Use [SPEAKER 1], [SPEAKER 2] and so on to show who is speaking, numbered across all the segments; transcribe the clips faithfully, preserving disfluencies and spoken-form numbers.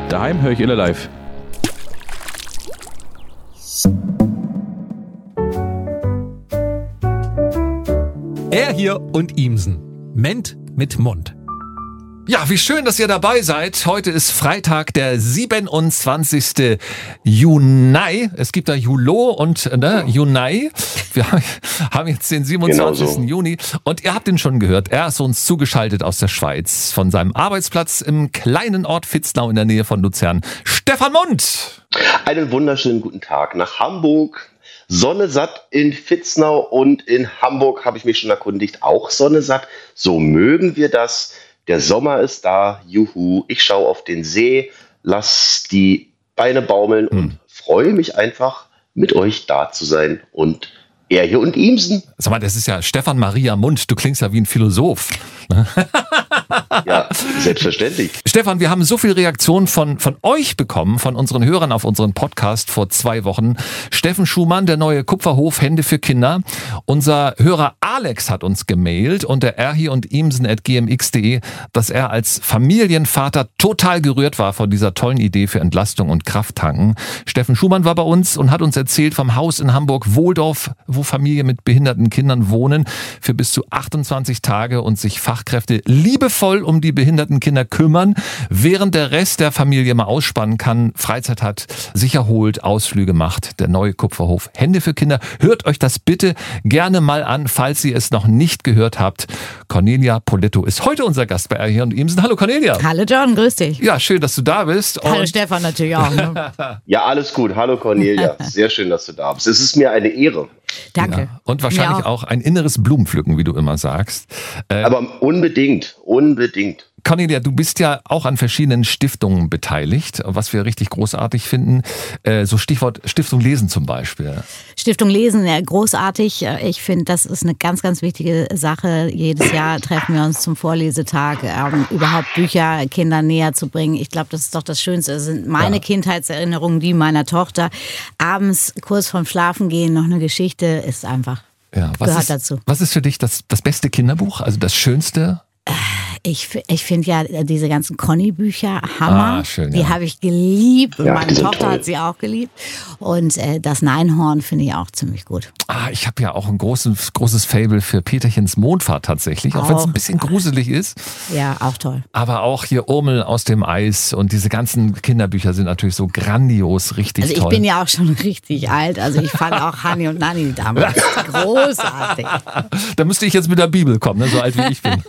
[SPEAKER 1] Daheim höre ich Ille live.
[SPEAKER 2] Er hier und Iemsen. Ment mit Mund. Ja, wie schön, dass ihr dabei seid. Heute ist Freitag, der siebenundzwanzigste Juni. Es gibt da Julo und ne, Juni. Wir haben jetzt den siebenundzwanzigsten Genau so. Juni und ihr habt ihn schon gehört. Er ist uns zugeschaltet aus der Schweiz von seinem Arbeitsplatz im kleinen Ort Vitznau in der Nähe von Luzern. Stefan Mund!
[SPEAKER 3] Einen wunderschönen guten Tag nach Hamburg. Sonne satt in Vitznau und in Hamburg habe ich mich schon erkundigt. Auch Sonne satt. So mögen wir das. Der Sommer ist da, juhu, ich schaue auf den See, lass die Beine baumeln und hm. freue mich einfach, mit euch da zu sein und er hier und Iemsen.
[SPEAKER 2] Sag mal, das ist ja Stefan Maria Mund, du klingst ja wie ein Philosoph.
[SPEAKER 3] Ja, selbstverständlich.
[SPEAKER 2] Stefan, wir haben so viel Reaktionen von, von euch bekommen, von unseren Hörern auf unseren Podcast vor zwei Wochen. Steffen Schumann, der neue Kupferhof Hände für Kinder. Unser Hörer Alex hat uns gemailt unter erhi und iemsen at g m x punkt de, dass er als Familienvater total gerührt war von dieser tollen Idee für Entlastung und Krafttanken. Steffen Schumann war bei uns und hat uns erzählt vom Haus in Hamburg-Wohldorf, wo Familien mit behinderten Kindern wohnen, für bis zu achtundzwanzig Tage und sich Fachkräfte liebevoll um die behinderten Kinder kümmern, während der Rest der Familie mal ausspannen kann, Freizeit hat, sich erholt, Ausflüge macht. Der neue Kupferhof Hände für Kinder. Hört euch das bitte gerne mal an, falls ihr es noch nicht gehört habt. Cornelia Poletto ist heute unser Gast bei erhi und Iemsen. Hallo Cornelia.
[SPEAKER 4] Hallo John, grüß dich.
[SPEAKER 2] Ja, schön, dass du da bist.
[SPEAKER 4] Hallo Stefan natürlich auch. Ne?
[SPEAKER 3] Ja, alles gut. Hallo Cornelia. Sehr schön, dass du da bist. Es ist mir eine Ehre.
[SPEAKER 4] Danke.
[SPEAKER 2] Ja, und wahrscheinlich auch. auch ein inneres Blumenpflücken, wie du immer sagst.
[SPEAKER 3] Äh, Aber unbedingt, unbedingt.
[SPEAKER 2] Cornelia, du bist ja auch an verschiedenen Stiftungen beteiligt, was wir richtig großartig finden. So Stichwort Stiftung Lesen zum Beispiel.
[SPEAKER 4] Stiftung Lesen, ja, großartig. Ich finde, das ist eine ganz, ganz wichtige Sache. Jedes Jahr treffen wir uns zum Vorlesetag, um überhaupt Bücher Kindern näher zu bringen. Ich glaube, das ist doch das Schönste. Das sind meine ja. Kindheitserinnerungen, die meiner Tochter. Abends kurz vorm Schlafengehen noch eine Geschichte ist einfach,
[SPEAKER 2] ja, was
[SPEAKER 4] gehört
[SPEAKER 2] ist,
[SPEAKER 4] dazu.
[SPEAKER 2] Was ist für dich das, das beste Kinderbuch, also das Schönste?
[SPEAKER 4] Ich, ich finde ja diese ganzen Conny-Bücher Hammer.
[SPEAKER 2] Ah, schön,
[SPEAKER 4] die
[SPEAKER 2] ja.
[SPEAKER 4] habe ich geliebt und
[SPEAKER 3] ja,
[SPEAKER 4] meine Tochter
[SPEAKER 3] toll.
[SPEAKER 4] hat sie auch geliebt. Und äh, das Neinhorn finde ich auch ziemlich gut.
[SPEAKER 2] Ah, ich habe ja auch ein großes, großes Faible für Peterchens Mondfahrt tatsächlich, auch, auch wenn es ein bisschen gruselig ist.
[SPEAKER 4] Ja, auch toll.
[SPEAKER 2] Aber auch hier Urmel aus dem Eis und diese ganzen Kinderbücher sind natürlich so grandios, richtig
[SPEAKER 4] also
[SPEAKER 2] toll.
[SPEAKER 4] Also ich bin ja auch schon richtig alt, also ich fand auch Hanni und Nanni damals großartig.
[SPEAKER 2] Da müsste ich jetzt mit der Bibel kommen, ne? So alt wie ich bin.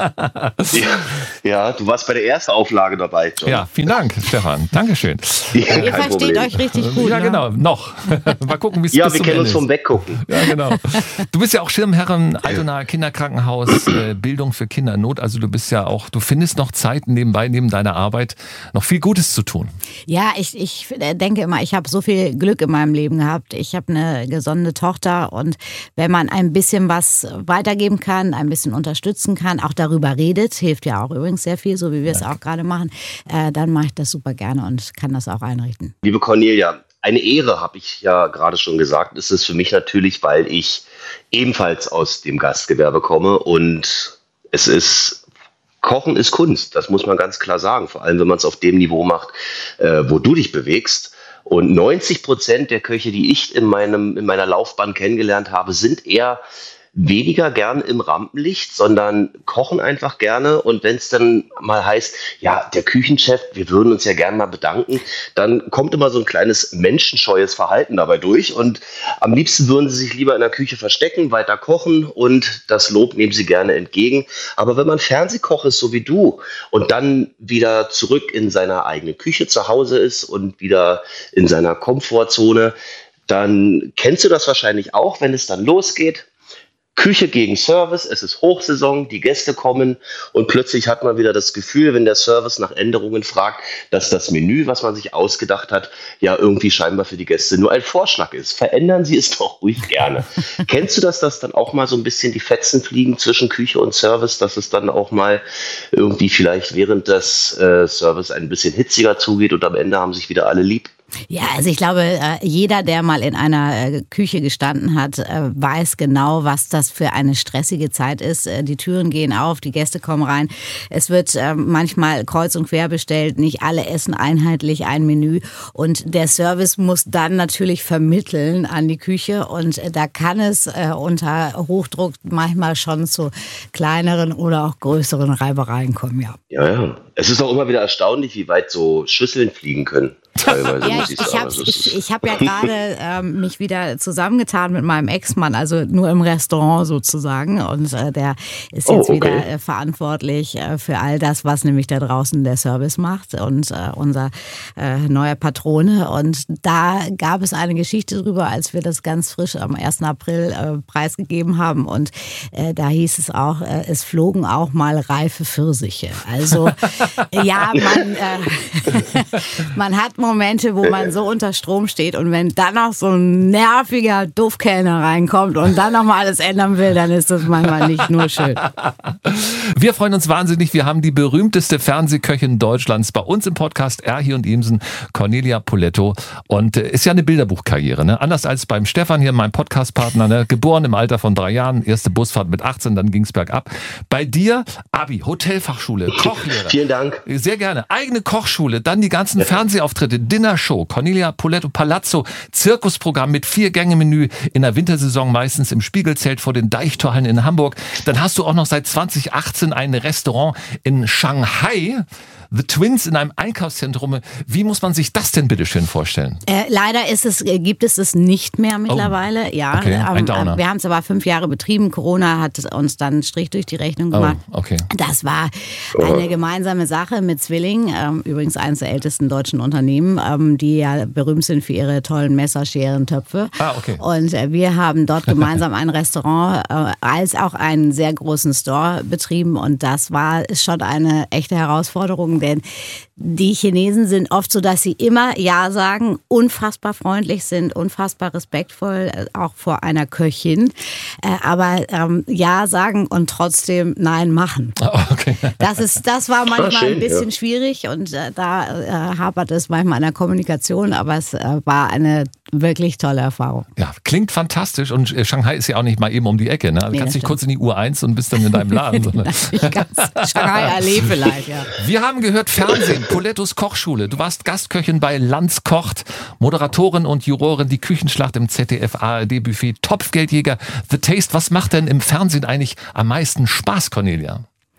[SPEAKER 3] Ja, ja, du warst bei der ersten Auflage dabei, John.
[SPEAKER 2] Ja, vielen Dank, Stefan. Dankeschön.
[SPEAKER 3] Ja,
[SPEAKER 4] Ihr versteht
[SPEAKER 3] Problem.
[SPEAKER 4] euch richtig gut.
[SPEAKER 2] Ja,
[SPEAKER 4] ne?
[SPEAKER 2] genau, noch. Mal gucken, wie es
[SPEAKER 3] Ja,
[SPEAKER 2] bis
[SPEAKER 3] wir
[SPEAKER 2] zum
[SPEAKER 3] kennen
[SPEAKER 2] Ende
[SPEAKER 3] uns vom
[SPEAKER 2] ist.
[SPEAKER 3] Weggucken.
[SPEAKER 2] Ja, genau. Du bist ja auch Schirmherrin Altonaer Kinderkrankenhaus, äh, Bildung für Kinder in Not. Also du bist ja auch, du findest noch Zeit nebenbei, neben deiner Arbeit, noch viel Gutes zu tun.
[SPEAKER 4] Ja, ich, ich denke immer, ich habe so viel Glück in meinem Leben gehabt. Ich habe eine gesunde Tochter und wenn man ein bisschen was weitergeben kann, ein bisschen unterstützen kann, auch darüber redet, hilft ja auch übrigens sehr viel, so wie wir es auch gerade machen, äh, dann mache ich das super gerne und kann das auch einrichten.
[SPEAKER 3] Liebe Cornelia, eine Ehre, habe ich ja gerade schon gesagt, ist es für mich natürlich, weil ich ebenfalls aus dem Gastgewerbe komme und es ist, Kochen ist Kunst, das muss man ganz klar sagen, vor allem wenn man es auf dem Niveau macht, äh, wo du dich bewegst. Und neunzig Prozent der Köche, die ich in, meinem, in meiner Laufbahn kennengelernt habe, sind eher weniger gern im Rampenlicht, sondern kochen einfach gerne. Und wenn es dann mal heißt, ja, der Küchenchef, wir würden uns ja gerne mal bedanken, dann kommt immer so ein kleines menschenscheues Verhalten dabei durch. Und am liebsten würden sie sich lieber in der Küche verstecken, weiter kochen und das Lob nehmen sie gerne entgegen. Aber wenn man Fernsehkoch ist, so wie du, und dann wieder zurück in seiner eigenen Küche zu Hause ist und wieder in seiner Komfortzone, dann kennst du das wahrscheinlich auch, wenn es dann losgeht. Küche gegen Service, es ist Hochsaison, die Gäste kommen und plötzlich hat man wieder das Gefühl, wenn der Service nach Änderungen fragt, dass das Menü, was man sich ausgedacht hat, ja irgendwie scheinbar für die Gäste nur ein Vorschlag ist. Verändern Sie es doch ruhig gerne. Kennst du das, dass dann auch mal so ein bisschen die Fetzen fliegen zwischen Küche und Service, dass es dann auch mal irgendwie vielleicht während des äh, Service ein bisschen hitziger zugeht und am Ende haben sich wieder alle lieb?
[SPEAKER 4] Ja, also ich glaube, jeder, der mal in einer Küche gestanden hat, weiß genau, was das für eine stressige Zeit ist. Die Türen gehen auf, die Gäste kommen rein. Es wird manchmal kreuz und quer bestellt, nicht alle essen einheitlich ein Menü. Und der Service muss dann natürlich vermitteln an die Küche. Und da kann es unter Hochdruck manchmal schon zu kleineren oder auch größeren Reibereien kommen, ja.
[SPEAKER 3] Ja, ja. Es ist auch immer wieder erstaunlich, wie weit so Schüsseln fliegen können. Teilweise,
[SPEAKER 4] ja, ich ich habe ich, ich hab ja gerade ähm, mich wieder zusammengetan mit meinem Ex-Mann, also nur im Restaurant sozusagen. Und äh, der ist jetzt oh, okay. wieder äh, verantwortlich äh, für all das, was nämlich da draußen der Service macht und äh, unser äh, neuer Patrone. Und da gab es eine Geschichte drüber, als wir das ganz frisch am ersten April äh, preisgegeben haben. Und äh, da hieß es auch, äh, es flogen auch mal reife Pfirsiche. Also ja, man, äh, man hat Momente, wo man so unter Strom steht und wenn dann noch so ein nerviger Duffkellner reinkommt und dann noch mal alles ändern will, dann ist das manchmal nicht nur schön.
[SPEAKER 2] Wir freuen uns wahnsinnig. Wir haben die berühmteste Fernsehköchin Deutschlands bei uns im Podcast Erhi und Imsen, Cornelia Poletto. Und äh, ist ja eine Bilderbuchkarriere, ne? Anders als beim Stefan hier, mein Podcastpartner, ne? Geboren im Alter von drei Jahren, erste Busfahrt mit achtzehn, dann ging's bergab. Bei dir Abi, Hotelfachschule, Kochlehrer.
[SPEAKER 3] Vielen Dank.
[SPEAKER 2] Sehr gerne. Eigene Kochschule, dann die ganzen ja. Fernsehauftritte, Dinnershow, Cornelia Poletto Palazzo, Zirkusprogramm mit vier Gänge-Menü in der Wintersaison meistens im Spiegelzelt vor den Deichtorhallen in Hamburg. Dann hast du auch noch seit zwanzig achtzehn ein Restaurant in Shanghai. The Twins in einem Einkaufszentrum. Wie muss man sich das denn bitte schön vorstellen?
[SPEAKER 4] Äh, leider ist es, gibt es es nicht mehr mittlerweile. Oh, ja,
[SPEAKER 2] okay, ein Downer.
[SPEAKER 4] Wir haben es aber fünf Jahre betrieben. Corona hat uns dann einen Strich durch die Rechnung gemacht.
[SPEAKER 2] Oh, okay.
[SPEAKER 4] Das war eine gemeinsame Sache mit Zwilling, ähm, übrigens eines der ältesten deutschen Unternehmen, ähm, die ja berühmt sind für ihre tollen Messer, Scheren, Töpfe.
[SPEAKER 2] Ah, okay.
[SPEAKER 4] Und äh, wir haben dort gemeinsam ein Restaurant äh, als auch einen sehr großen Store betrieben und das war schon eine echte Herausforderung. Denn die Chinesen sind oft so, dass sie immer Ja sagen, unfassbar freundlich sind, unfassbar respektvoll, auch vor einer Köchin. Aber ähm, Ja sagen und trotzdem Nein machen.
[SPEAKER 2] Oh, okay.
[SPEAKER 4] Das ist, das war manchmal
[SPEAKER 3] schön,
[SPEAKER 4] ein bisschen
[SPEAKER 3] ja.
[SPEAKER 4] schwierig und äh, da äh, hapert es manchmal an der Kommunikation, aber es äh, war eine wirklich tolle Erfahrung.
[SPEAKER 2] Ja, klingt fantastisch und Shanghai ist ja auch nicht mal eben um die Ecke. Ne? Du
[SPEAKER 4] nee,
[SPEAKER 2] kannst nicht
[SPEAKER 4] stimmt.
[SPEAKER 2] kurz in die U eins und bist dann in deinem Laden.
[SPEAKER 4] Nicht ganz. Shanghai Allee vielleicht, ja.
[SPEAKER 2] Wir haben gehört Fernsehen, Polettos Kochschule. Du warst Gastköchin bei Lanz kocht, Moderatorin und Jurorin, die Küchenschlacht im Z D F A R D-Buffet, Topfgeldjäger, The Taste. Was macht denn im Fernsehen eigentlich am meisten Spaß, Cornelia?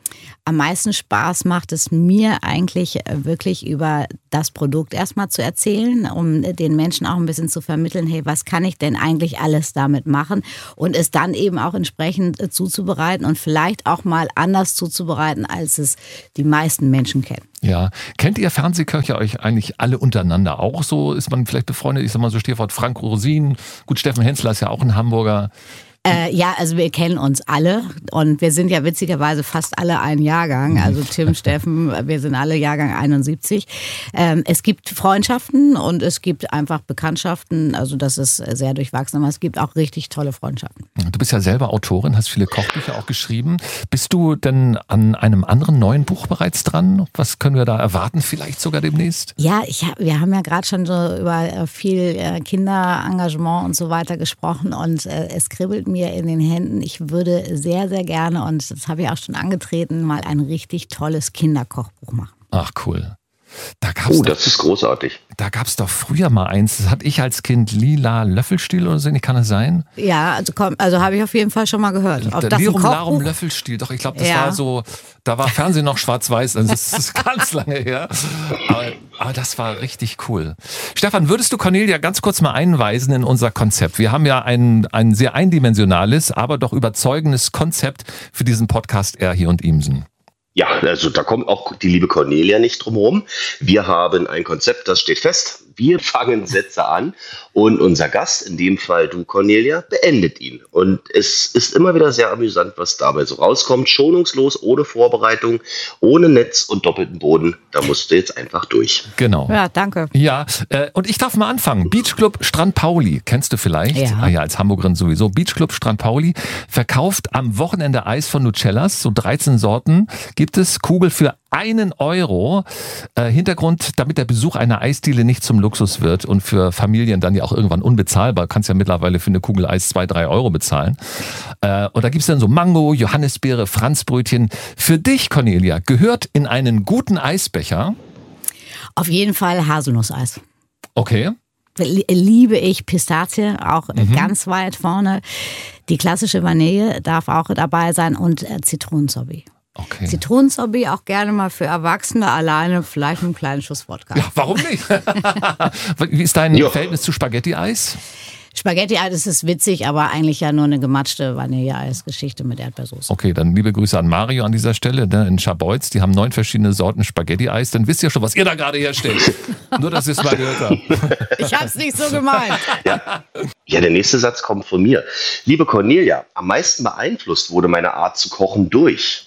[SPEAKER 4] Am meisten Spaß macht es mir eigentlich wirklich über das Produkt erstmal zu erzählen, um den Menschen auch ein bisschen zu vermitteln, hey, was kann ich denn eigentlich alles damit machen und es dann eben auch entsprechend zuzubereiten und vielleicht auch mal anders zuzubereiten, als es die meisten Menschen kennen.
[SPEAKER 2] Ja, kennt ihr Fernsehköche euch eigentlich alle untereinander auch so? Ist man vielleicht befreundet? Ich sag mal so Stichwort Frank Rosin. Gut, Steffen Hensler ist ja auch ein Hamburger.
[SPEAKER 4] Äh, ja, also wir kennen uns alle und wir sind ja witzigerweise fast alle ein Jahrgang, also Tim, Steffen, wir sind alle Jahrgang einundsiebzig. Ähm, es gibt Freundschaften und es gibt einfach Bekanntschaften, also das ist sehr durchwachsen, aber es gibt auch richtig tolle Freundschaften.
[SPEAKER 2] Du bist ja selber Autorin, hast viele Kochbücher auch geschrieben. Bist du denn an einem anderen neuen Buch bereits dran? Was können wir da erwarten, vielleicht sogar demnächst?
[SPEAKER 4] Ja, ich hab, wir haben ja gerade schon so über viel Kinderengagement und so weiter gesprochen und äh, es kribbelt mir in den Händen. Ich würde sehr, sehr gerne, und das habe ich auch schon angetreten, mal ein richtig tolles Kinderkochbuch machen.
[SPEAKER 2] Ach, cool. Da gab's
[SPEAKER 3] oh,
[SPEAKER 2] doch,
[SPEAKER 3] das ist großartig.
[SPEAKER 2] Da gab es doch früher mal eins, das hatte ich als Kind, Lila Löffelstiel oder so, kann das sein?
[SPEAKER 4] Ja, also, komm, also habe ich auf jeden Fall schon mal gehört. Ob
[SPEAKER 2] der
[SPEAKER 4] das
[SPEAKER 2] Lirum
[SPEAKER 4] ein
[SPEAKER 2] Larum
[SPEAKER 4] Kochbuch?
[SPEAKER 2] Löffelstiel, doch ich glaube, das
[SPEAKER 4] Ja.
[SPEAKER 2] war so, da war Fernsehen noch schwarz-weiß, also das ist ganz lange her. Aber, aber das war richtig cool. Stefan, würdest du Cornelia ganz kurz mal einweisen in unser Konzept? Wir haben ja ein, ein sehr eindimensionales, aber doch überzeugendes Konzept für diesen Podcast Erhi und Imsen.
[SPEAKER 3] Ja, also da kommt auch die liebe Cornelia nicht drum herum. Wir haben ein Konzept, das steht fest. Wir fangen Sätze an und unser Gast, in dem Fall du, Cornelia, beendet ihn. Und es ist immer wieder sehr amüsant, was dabei so rauskommt. Schonungslos, ohne Vorbereitung, ohne Netz und doppelten Boden. Da musst du jetzt einfach durch.
[SPEAKER 2] Genau.
[SPEAKER 4] Ja, danke.
[SPEAKER 2] Ja, äh, und ich darf mal anfangen. Beachclub Strand Pauli, kennst du vielleicht?
[SPEAKER 4] Ja.
[SPEAKER 2] Ah ja, als Hamburgerin sowieso. Beachclub Strand Pauli verkauft am Wochenende Eis von Nucellas, so dreizehn Sorten. Gibt es Kugel für einen Euro. Äh, Hintergrund, damit der Besuch einer Eisdiele nicht zum Luxus wird und für Familien dann ja auch irgendwann unbezahlbar. Kannst ja mittlerweile für eine Kugel Eis zwei, drei Euro bezahlen. Äh, und da gibt's dann so Mango, Johannisbeere, Franzbrötchen. Für dich, Cornelia, gehört in einen guten Eisbecher?
[SPEAKER 4] Auf jeden Fall Haselnusseis.
[SPEAKER 2] Okay.
[SPEAKER 4] Liebe ich Pistazie, auch
[SPEAKER 2] Mhm.
[SPEAKER 4] ganz weit vorne. Die klassische Vanille darf auch dabei sein und äh, Zitronensorbet.
[SPEAKER 2] Okay.
[SPEAKER 4] Zitronensorbet auch gerne mal für Erwachsene alleine, vielleicht einen kleinen Schuss Wodka.
[SPEAKER 2] Ja, warum nicht? Wie ist dein
[SPEAKER 3] Jo.
[SPEAKER 2] Verhältnis zu Spaghetti-Eis?
[SPEAKER 4] Spaghetti-Eis, das ist witzig, aber eigentlich ja nur eine gematschte Vanilleeis-Geschichte mit Erdbeersoße.
[SPEAKER 2] Okay, dann liebe Grüße an Mario an dieser Stelle, ne, in Scharbeutz. Die haben neun verschiedene Sorten Spaghetti-Eis. Dann wisst ihr schon, was ihr da gerade herstellt. Nur, dass ihr es mal gehört habt.
[SPEAKER 4] Ich hab's nicht so gemeint.
[SPEAKER 3] Ja, der nächste Satz kommt von mir. Liebe Cornelia, am meisten beeinflusst wurde meine Art zu kochen durch.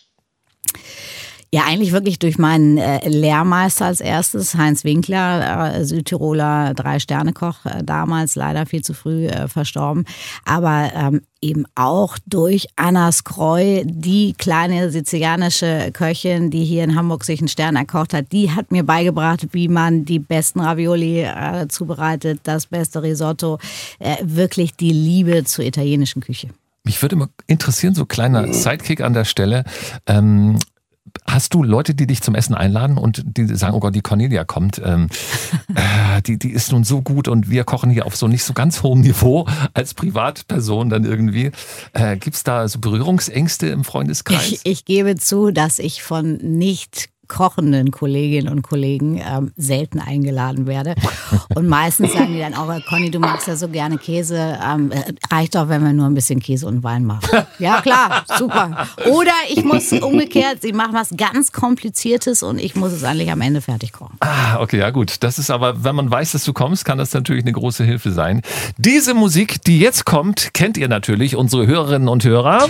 [SPEAKER 4] Ja, eigentlich wirklich durch meinen äh, Lehrmeister als erstes, Heinz Winkler, äh, Südtiroler Drei-Sterne-Koch, äh, damals leider viel zu früh äh, verstorben. Aber ähm, eben auch durch Anna Skreu, die kleine sizilianische Köchin, die hier in Hamburg sich einen Stern erkocht hat, die hat mir beigebracht, wie man die besten Ravioli äh, zubereitet, das beste Risotto, äh, wirklich die Liebe zur italienischen Küche.
[SPEAKER 2] Mich würde mal interessieren, so kleiner Sidekick an der Stelle. Ähm, Hast du Leute, die dich zum Essen einladen und die sagen, oh Gott, die Cornelia kommt, ähm, äh, die, die ist nun so gut und wir kochen hier auf so nicht so ganz hohem Niveau als Privatperson dann irgendwie. Äh, Gibt es da so Berührungsängste im Freundeskreis?
[SPEAKER 4] Ich, ich gebe zu, dass ich von nicht kochenden Kolleginnen und Kollegen ähm, selten eingeladen werde. Und meistens sagen die dann auch, Conny, du magst ja so gerne Käse, ähm, reicht doch, wenn wir nur ein bisschen Käse und Wein machen. Ja klar, super. Oder ich muss umgekehrt, sie machen was ganz Kompliziertes und ich muss es eigentlich am Ende fertig kochen.
[SPEAKER 2] Ah, okay, ja gut. Das ist aber, wenn man weiß, dass du kommst, kann das natürlich eine große Hilfe sein. Diese Musik, die jetzt kommt, kennt ihr natürlich, unsere Hörerinnen und Hörer.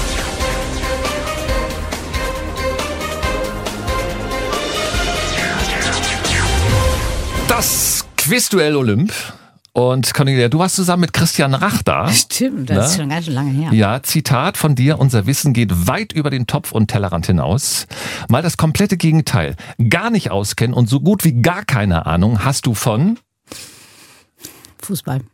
[SPEAKER 2] Das Quizduell Olymp. Und Cornelia, du warst zusammen mit Christian Rach da.
[SPEAKER 4] Stimmt, das
[SPEAKER 2] Na?
[SPEAKER 4] ist schon ganz schön lange her.
[SPEAKER 2] Ja, Zitat von dir, unser Wissen geht weit über den Topf und Tellerrand hinaus. Mal das komplette Gegenteil. Gar nicht auskennen und so gut wie gar keine Ahnung hast du von...
[SPEAKER 4] Fußball.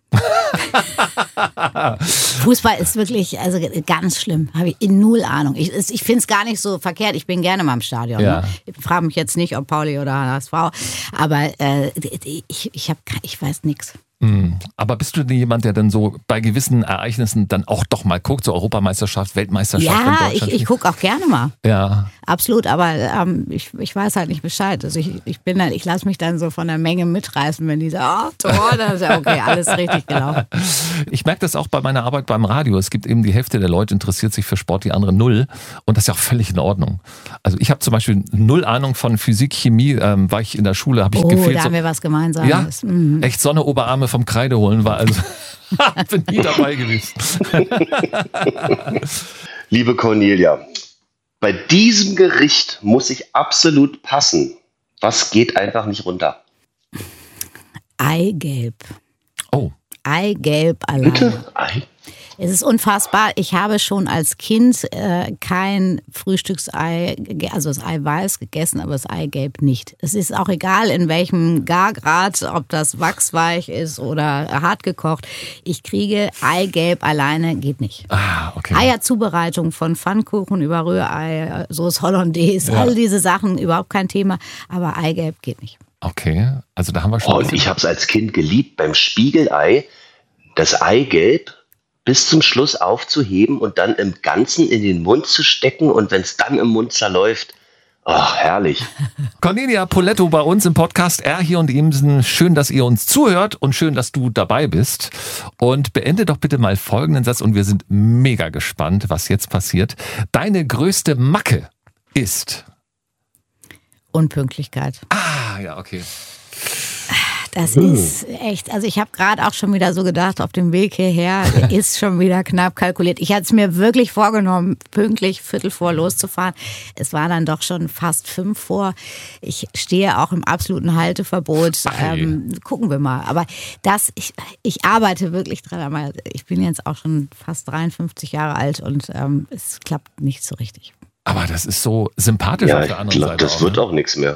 [SPEAKER 4] Fußball ist wirklich also ganz schlimm. Habe ich null Ahnung. Ich, ich finde es gar nicht so verkehrt. Ich bin gerne mal im Stadion.
[SPEAKER 2] Ja.
[SPEAKER 4] Ne? Ich frage mich jetzt nicht, ob Pauli oder H S V. Aber äh, ich, ich, hab, ich weiß nichts.
[SPEAKER 2] Aber bist du denn jemand, der dann so bei gewissen Ereignissen dann auch doch mal guckt, so Europameisterschaft, Weltmeisterschaft in
[SPEAKER 4] Ja,
[SPEAKER 2] Deutschland?
[SPEAKER 4] ich, ich gucke auch gerne mal.
[SPEAKER 2] Ja.
[SPEAKER 4] Absolut, aber ähm, ich, ich weiß halt nicht Bescheid. Also ich, ich bin dann, ich lasse mich dann so von der Menge mitreißen, wenn die sagen, oh, Tor, dann ist ja okay, alles richtig gelaufen.
[SPEAKER 2] Ich merke das auch bei meiner Arbeit beim Radio. Es gibt eben die Hälfte der Leute interessiert sich für Sport, die andere null. Und das ist ja auch völlig in Ordnung. Also ich habe zum Beispiel null Ahnung von Physik, Chemie. Ähm, war ich in der Schule, habe ich
[SPEAKER 4] Oh,
[SPEAKER 2] gefehlt.
[SPEAKER 4] da
[SPEAKER 2] so,
[SPEAKER 4] haben wir was Gemeinsames.
[SPEAKER 2] ja,
[SPEAKER 4] Mhm.
[SPEAKER 2] echt Sonne, Oberarme vom Kreide holen war also... bin nie dabei gewesen.
[SPEAKER 3] Liebe Cornelia, bei diesem Gericht muss ich absolut passen. Was geht einfach nicht runter?
[SPEAKER 4] Eigelb.
[SPEAKER 2] Oh.
[SPEAKER 4] Eigelb alleine.
[SPEAKER 3] Bitte? Ei?
[SPEAKER 4] Es ist unfassbar. Ich habe schon als Kind äh, kein Frühstücksei, ge- also das Eiweiß gegessen, aber das Eigelb nicht. Es ist auch egal, in welchem Gargrad, ob das wachsweich ist oder hart gekocht. Ich kriege Eigelb alleine, geht nicht.
[SPEAKER 2] Ah, okay.
[SPEAKER 4] Eierzubereitung von Pfannkuchen über Rührei, Sauce Hollandaise,
[SPEAKER 2] Ja.
[SPEAKER 4] all diese Sachen, überhaupt kein Thema. Aber Eigelb geht nicht.
[SPEAKER 2] Okay, also da haben wir schon...
[SPEAKER 3] Oh, und ich habe es als Kind geliebt, beim Spiegelei das Eigelb bis zum Schluss aufzuheben und dann im Ganzen in den Mund zu stecken und wenn es dann im Mund zerläuft, ach, herrlich.
[SPEAKER 2] Cornelia Poletto bei uns im Podcast R hier und Imsen. Schön, dass ihr uns zuhört und schön, dass du dabei bist. Und beende doch bitte mal folgenden Satz und wir sind mega gespannt, was jetzt passiert. Deine größte Macke ist...
[SPEAKER 4] Unpünktlichkeit.
[SPEAKER 2] Ah, ja, okay.
[SPEAKER 4] Das ist echt, also ich habe gerade auch schon wieder so gedacht, auf dem Weg hierher ist schon wieder knapp kalkuliert. Ich hatte es mir wirklich vorgenommen, pünktlich Viertel vor loszufahren. Es war dann doch schon fast fünf vor. Ich stehe auch im absoluten Halteverbot. Ähm, gucken wir mal. Aber das, ich, ich arbeite wirklich dran. Aber ich bin jetzt auch schon fast dreiundfünfzig Jahre alt und ähm, es klappt nicht so richtig.
[SPEAKER 2] Aber das ist so sympathisch
[SPEAKER 3] Ja,
[SPEAKER 2] auf der
[SPEAKER 3] ich
[SPEAKER 2] anderen
[SPEAKER 3] glaube,
[SPEAKER 2] Seite.
[SPEAKER 3] das
[SPEAKER 2] auch,
[SPEAKER 3] wird
[SPEAKER 2] ne?
[SPEAKER 3] auch nichts mehr.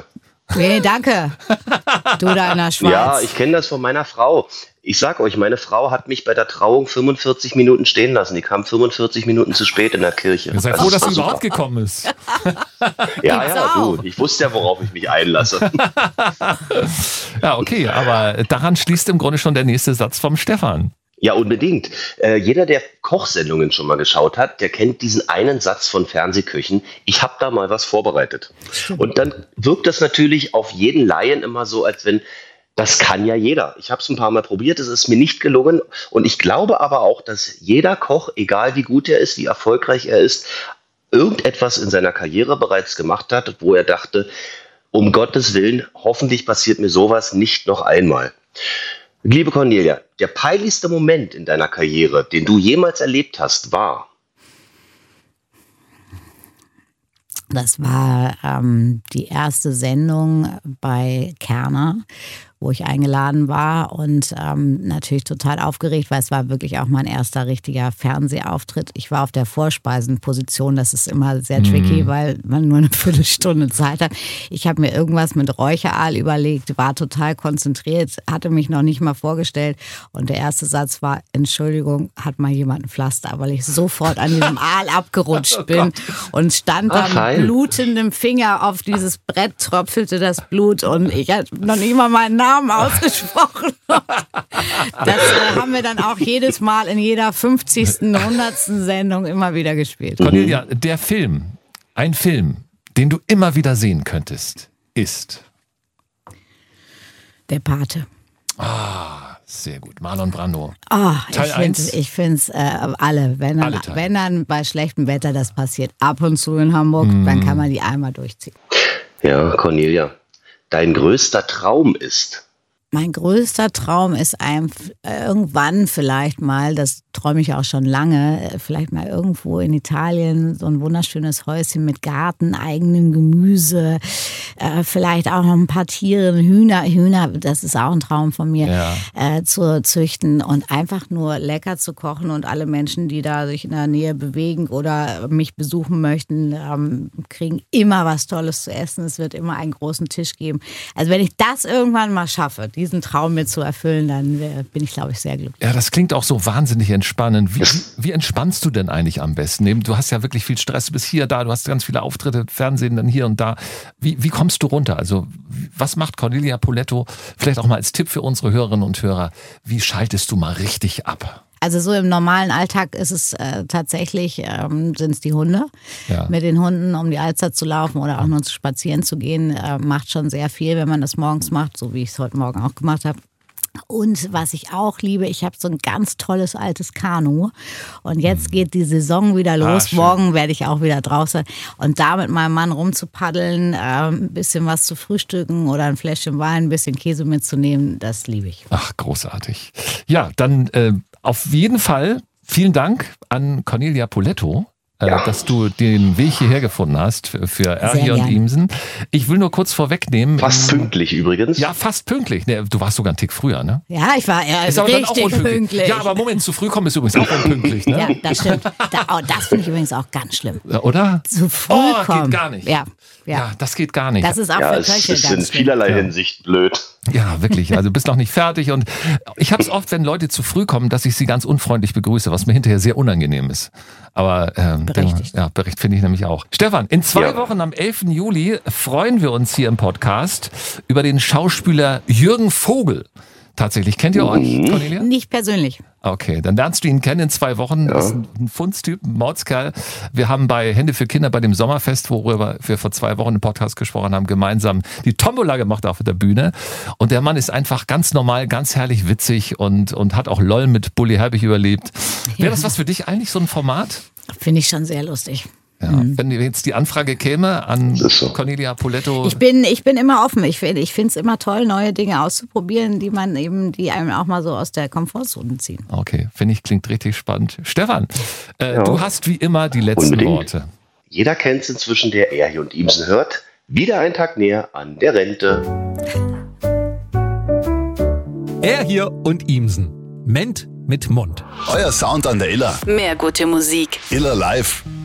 [SPEAKER 4] Nee, danke. Du da in der Schweiz.
[SPEAKER 3] Ja, ich kenne das von meiner Frau. Ich sag euch, meine Frau hat mich bei der Trauung fünfundvierzig Minuten stehen lassen. Die kam fünfundvierzig Minuten zu spät in der Kirche.
[SPEAKER 2] Sei froh, dass sie überhaupt gekommen ist.
[SPEAKER 3] Ja, ja, du. Ich wusste ja, worauf ich mich einlasse.
[SPEAKER 2] Ja, okay, aber daran schließt im Grunde schon der nächste Satz vom Stefan.
[SPEAKER 3] Ja, unbedingt. Äh, jeder, der Kochsendungen schon mal geschaut hat, der kennt diesen einen Satz von Fernsehköchen. Ich habe da mal was vorbereitet. Und dann wirkt das natürlich auf jeden Laien immer so, als wenn, das kann ja jeder. Ich habe es ein paar Mal probiert, es ist mir nicht gelungen. Und ich glaube aber auch, dass jeder Koch, egal wie gut er ist, wie erfolgreich er ist, irgendetwas in seiner Karriere bereits gemacht hat, wo er dachte, um Gottes Willen, hoffentlich passiert mir sowas nicht noch einmal. Liebe Cornelia, der peinlichste Moment in deiner Karriere, den du jemals erlebt hast, war?
[SPEAKER 4] Das war ähm, die erste Sendung bei Kerner, wo ich eingeladen war und ähm, natürlich total aufgeregt, weil es war wirklich auch mein erster richtiger Fernsehauftritt. Ich war auf der Vorspeisenposition, das ist immer sehr tricky, mhm. weil man nur eine Viertelstunde Zeit hat. Ich habe mir irgendwas mit Räucheraal überlegt, war total konzentriert, hatte mich noch nicht mal vorgestellt und der erste Satz war, Entschuldigung, hat mal jemand ein Pflaster, weil ich sofort an diesem Aal abgerutscht oh bin und stand da
[SPEAKER 3] Ach,
[SPEAKER 4] mit blutendem Finger auf dieses Brett, tröpfelte das Blut und ich hatte noch nicht mal meinen Namen ausgesprochen. Das äh, haben wir dann auch jedes Mal in jeder fünfzigsten, hundertsten Sendung immer wieder gespielt.
[SPEAKER 2] Cornelia, der Film, ein Film, den du immer wieder sehen könntest, ist?
[SPEAKER 4] Der Pate.
[SPEAKER 2] Ah, sehr gut. Marlon Brando.
[SPEAKER 4] Oh,
[SPEAKER 2] Teil
[SPEAKER 4] ich finde es äh, alle. Wenn dann,
[SPEAKER 2] alle
[SPEAKER 4] wenn dann bei schlechtem Wetter, das passiert ab und zu in Hamburg, mm. dann kann man die einmal durchziehen.
[SPEAKER 3] Ja, Cornelia, dein größter Traum ist?
[SPEAKER 4] Mein größter Traum ist ein, irgendwann vielleicht mal, das träume ich auch schon lange, vielleicht mal irgendwo in Italien so ein wunderschönes Häuschen mit Garten, eigenem Gemüse, äh, vielleicht auch noch ein paar Tiere, Hühner, Hühner, das ist auch ein Traum von mir, ja. äh, zu züchten und einfach nur lecker zu kochen und alle Menschen, die da sich in der Nähe bewegen oder mich besuchen möchten, ähm, kriegen immer was Tolles zu essen. Es wird immer einen großen Tisch geben. Also wenn ich das irgendwann mal schaffe, diesen Traum mir zu erfüllen, dann bin ich, glaube ich, sehr glücklich.
[SPEAKER 2] Ja, das klingt auch so wahnsinnig entspannend. Wie, wie entspannst du denn eigentlich am besten? Du hast ja wirklich viel Stress, du bist hier, da, du hast ganz viele Auftritte, Fernsehen, dann hier und da. Wie, wie kommst du runter? Also was macht Cornelia Poletto? Vielleicht auch mal als Tipp für unsere Hörerinnen und Hörer. Wie schaltest du mal richtig ab?
[SPEAKER 4] Also so im normalen Alltag ist es äh, tatsächlich, ähm, sind es die Hunde. Ja. Mit den Hunden um die Alster zu laufen oder auch nur zu spazieren zu gehen, äh, macht schon sehr viel, wenn man das morgens macht, so wie ich es heute Morgen auch gemacht habe. Und was ich auch liebe, ich habe so ein ganz tolles altes Kanu und jetzt geht die Saison wieder los. Ah, morgen werde ich auch wieder draußen und da mit meinem Mann rumzupaddeln, äh, ein bisschen was zu frühstücken oder ein Fläschchen Wein, ein bisschen Käse mitzunehmen, das liebe ich.
[SPEAKER 2] Ach, großartig. Ja, dann äh, auf jeden Fall vielen Dank an Cornelia Poletto. Ja. Dass du den Weg hierher gefunden hast für, für Erhi und Imsen. Ich will nur kurz vorwegnehmen.
[SPEAKER 3] Fast pünktlich übrigens.
[SPEAKER 2] Ja, fast pünktlich. Nee, du warst sogar einen Tick früher, ne?
[SPEAKER 4] Ja, ich war ja
[SPEAKER 2] ist aber
[SPEAKER 4] richtig
[SPEAKER 2] dann auch
[SPEAKER 4] pünktlich.
[SPEAKER 2] Ja, aber Moment, zu früh kommen ist übrigens auch unpünktlich, ne?
[SPEAKER 4] Ja, das stimmt. Da, oh, das finde ich übrigens auch ganz schlimm.
[SPEAKER 2] Oder?
[SPEAKER 4] Zu früh
[SPEAKER 2] oh,
[SPEAKER 4] kommen.
[SPEAKER 2] geht gar nicht.
[SPEAKER 4] Ja, ja.
[SPEAKER 2] ja, das geht gar nicht.
[SPEAKER 4] Das ist auch
[SPEAKER 3] ja,
[SPEAKER 4] für
[SPEAKER 3] es
[SPEAKER 4] Köche
[SPEAKER 3] ist
[SPEAKER 4] ganz
[SPEAKER 3] in
[SPEAKER 4] schlimm.
[SPEAKER 3] vielerlei
[SPEAKER 2] ja.
[SPEAKER 3] Hinsicht blöd.
[SPEAKER 2] Ja, wirklich. Also du bist noch nicht fertig und ich habe es oft, wenn Leute zu früh kommen, dass ich sie ganz unfreundlich begrüße, was mir hinterher sehr unangenehm ist. Aber ähm,
[SPEAKER 4] Berechtigt.
[SPEAKER 2] Ja, Bericht finde ich nämlich auch. Stefan, in zwei
[SPEAKER 3] ja.
[SPEAKER 2] Wochen am elften Juli freuen wir uns hier im Podcast über den Schauspieler Jürgen Vogel. Tatsächlich. Kennt ihr euch,
[SPEAKER 3] Mhm.
[SPEAKER 2] Cornelia?
[SPEAKER 4] Nicht persönlich.
[SPEAKER 2] Okay, dann lernst du ihn kennen in zwei Wochen.
[SPEAKER 3] Ja.
[SPEAKER 2] Das ist ein Fundstyp, ein Mordskerl. Wir haben bei Hände für Kinder bei dem Sommerfest, worüber wir vor zwei Wochen im Podcast gesprochen haben, gemeinsam die Tombola gemacht auf der Bühne. Und der Mann ist einfach ganz normal, ganz herrlich witzig und, und hat auch LOL mit Bully Herbig überlebt. Wäre das was für dich eigentlich, so ein Format?
[SPEAKER 4] Finde ich schon sehr lustig.
[SPEAKER 2] Ja, mhm. Wenn jetzt die Anfrage käme an
[SPEAKER 3] so.
[SPEAKER 2] Cornelia Poletto.
[SPEAKER 4] Ich bin, ich bin immer offen. Ich finde ich finde es immer toll, neue Dinge auszuprobieren, die man eben, die einem auch mal so aus der Komfortzone ziehen.
[SPEAKER 2] Okay, finde ich, klingt richtig spannend. Stefan, äh,
[SPEAKER 3] ja.
[SPEAKER 2] du hast wie immer die letzten
[SPEAKER 3] Unbedingt.
[SPEAKER 2] Worte.
[SPEAKER 3] Jeder kennt es inzwischen, der Erhi und Imsen hört. Wieder ein Tag näher an der Rente.
[SPEAKER 1] Erhi und Imsen. Ment mit Mund.
[SPEAKER 5] Euer Sound an der Iller.
[SPEAKER 6] Mehr gute Musik.
[SPEAKER 5] Iller live.